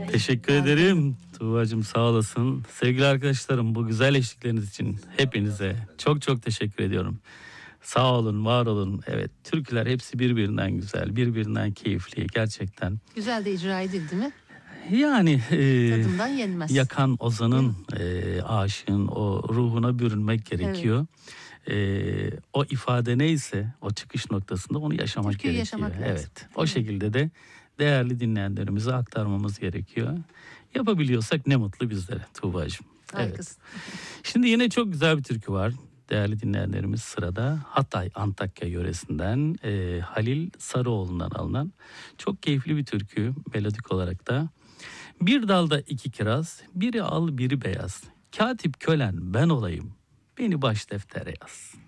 Teşekkür ederim Tuğba'cığım, sağ olasın. Sevgili arkadaşlarım, bu güzel eşlikleriniz için hepinize çok çok teşekkür ediyorum. Sağ olun, var olun. Evet, türküler hepsi birbirinden güzel, birbirinden keyifli gerçekten. Güzel de icra edildi mi? Yani Tadından yenmez. yakan ozanın, aşığın o ruhuna bürünmek gerekiyor. O ifade neyse o çıkış noktasında onu yaşamak Türküyü gerekiyor. yaşamak lazım. Evet. O şekilde de değerli dinleyenlerimize aktarmamız gerekiyor. Yapabiliyorsak ne mutlu bizlere Tuğba'cığım. Evet. Harikasın. Şimdi yine çok güzel bir türkü var. Değerli dinleyenlerimiz sırada Hatay Antakya yöresinden Halil Sarıoğlu'ndan alınan çok keyifli bir türkü melodik olarak da. Bir dalda iki kiraz, biri al biri beyaz. Katip kölen ben olayım, beni baş deftere yaz.